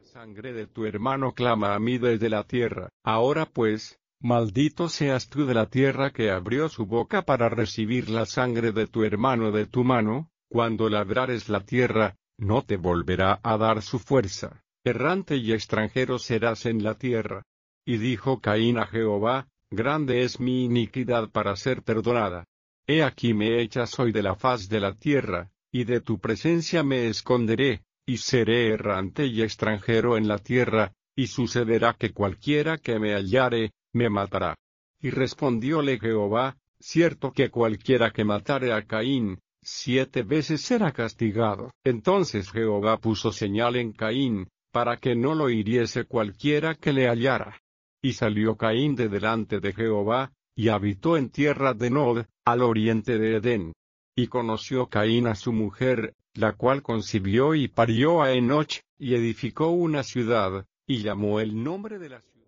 sangre de tu hermano clama a mí desde la tierra. Ahora pues, maldito seas tú de la tierra que abrió su boca para recibir la sangre de tu hermano de tu mano. Cuando labrares la tierra, no te volverá a dar su fuerza. Errante y extranjero serás en la tierra. Y dijo Caín a Jehová: grande es mi iniquidad para ser perdonada. He aquí me echas hoy de la faz de la tierra, y de tu presencia me esconderé, y seré errante y extranjero en la tierra, y sucederá que cualquiera que me hallare, me matará. Y respondióle Jehová: cierto que cualquiera que matare a Caín, 7 veces será castigado. Entonces Jehová puso señal en Caín, para que no lo hiriese cualquiera que le hallara. Y salió Caín de delante de Jehová, y habitó en tierra de Nod, al oriente de Edén. Y conoció Caín a su mujer, la cual concibió y parió a Enoch, y edificó una ciudad, y llamó el nombre de la ciudad